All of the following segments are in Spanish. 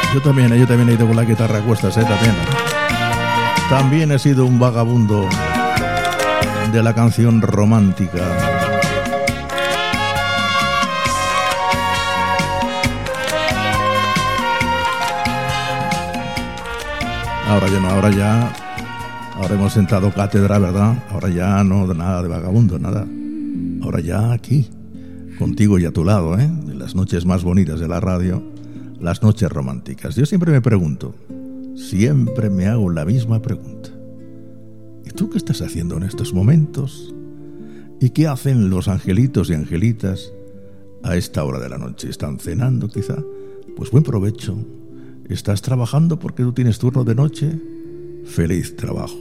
Yo también he ido con la guitarra a cuestas, también. También he sido un vagabundo de la canción romántica. Ahora hemos sentado cátedra, ¿verdad? Ahora ya no nada de vagabundo, nada. Ahora ya aquí, contigo y a tu lado, de las noches más bonitas de la radio, las noches románticas. Yo siempre me pregunto, siempre me hago la misma pregunta. ¿Y tú qué estás haciendo en estos momentos? ¿Y qué hacen los angelitos y angelitas a esta hora de la noche? ¿Están cenando quizá? Pues buen provecho. ¿Estás trabajando porque tú tienes turno de noche? Feliz trabajo.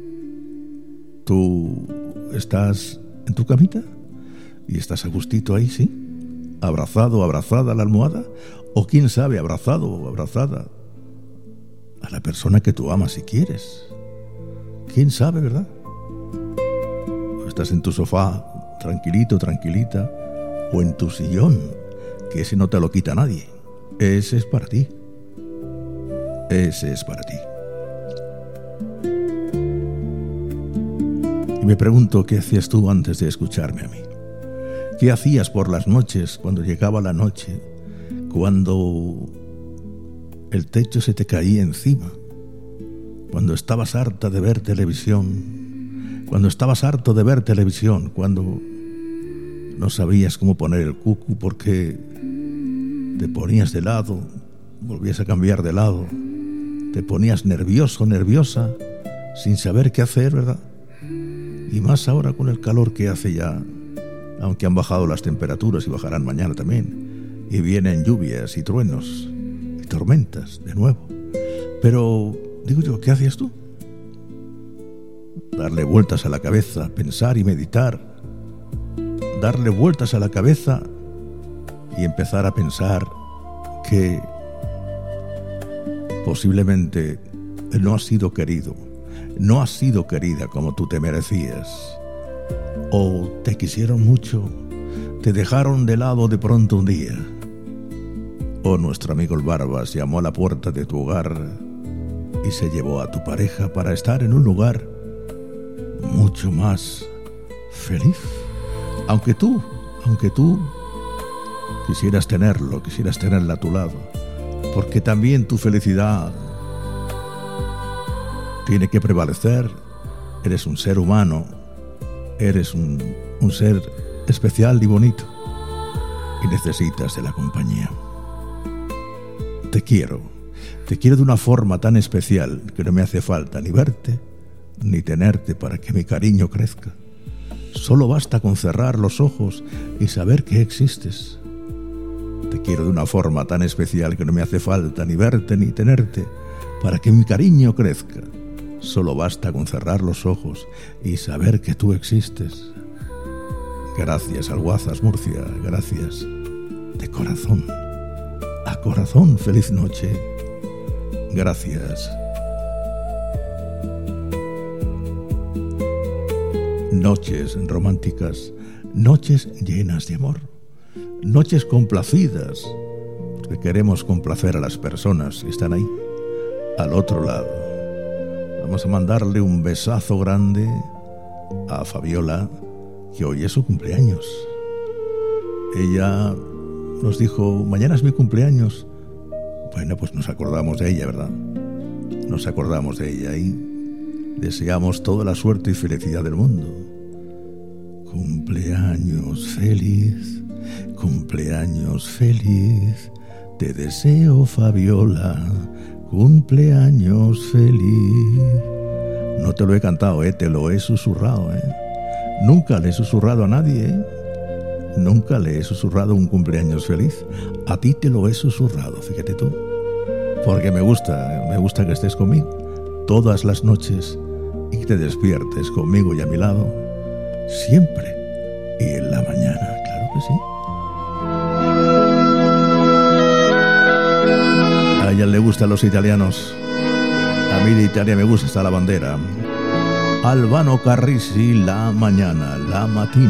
¿Tú estás en tu camita? ¿Y estás a gustito ahí, sí? ¿Abrazado o abrazada a la almohada? O quién sabe, abrazado o abrazada a la persona que tú amas si quieres. ¿Quién sabe, verdad? O estás en tu sofá, tranquilito, tranquilita, o en tu sillón, que ese no te lo quita nadie. Ese es para ti. Ese es para ti. Y me pregunto, ¿qué hacías tú antes de escucharme a mí? ¿Qué hacías por las noches cuando llegaba la noche? Cuando el techo se te caía encima, cuando estabas harta de ver televisión, cuando estabas harto de ver televisión, cuando no sabías cómo poner el cucu porque te ponías de lado, volvías a cambiar de lado, te ponías nervioso, nerviosa, sin saber qué hacer, ¿verdad? Y más ahora con el calor que hace ya, aunque han bajado las temperaturas y bajarán mañana también. Y vienen lluvias y truenos y tormentas de nuevo. Pero, digo yo, ¿qué hacías tú? Darle vueltas a la cabeza, pensar y meditar. Darle vueltas a la cabeza y empezar a pensar que posiblemente no has sido querido, no has sido querida como tú te merecías. O te quisieron mucho, te dejaron de lado de pronto un día. O nuestro amigo el Barbas llamó a la puerta de tu hogar y se llevó a tu pareja para estar en un lugar mucho más feliz. Aunque tú quisieras tenerla a tu lado, porque también tu felicidad tiene que prevalecer. Eres un ser humano, eres un ser especial y bonito y necesitas de la compañía. Te quiero de una forma tan especial que no me hace falta ni verte ni tenerte para que mi cariño crezca. Solo basta con cerrar los ojos y saber que existes. Te quiero de una forma tan especial que no me hace falta ni verte ni tenerte para que mi cariño crezca. Solo basta con cerrar los ojos y saber que tú existes. Gracias, Alguazas, Murcia, gracias. De corazón, a corazón, feliz noche. Gracias. Noches románticas, noches llenas de amor, noches complacidas, que queremos complacer a las personas que están ahí, al otro lado. Vamos a mandarle un besazo grande a Fabiola, que hoy es su cumpleaños. Ella nos dijo, mañana es mi cumpleaños. Bueno, pues nos acordamos de ella, ¿verdad? Nos acordamos de ella y deseamos toda la suerte y felicidad del mundo. Cumpleaños feliz, cumpleaños feliz, te deseo, Fabiola, cumpleaños feliz. No te lo he cantado, te lo he susurrado, Nunca le he susurrado a nadie, Nunca le he susurrado un cumpleaños feliz. A ti te lo he susurrado, fíjate tú. Porque me gusta que estés conmigo todas las noches y que te despiertes conmigo y a mi lado siempre y en la mañana, claro que sí. A ella le gustan los italianos. A mí de Italia me gusta hasta la bandera. Albano Carrisi, la mañana, la mattina.